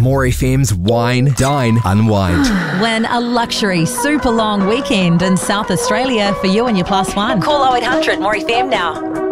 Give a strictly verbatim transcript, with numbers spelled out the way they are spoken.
More F M's Wine, Dine, Unwind. When a luxury, super long weekend in South Australia for you and your plus one. Call oh eight hundred More F M now.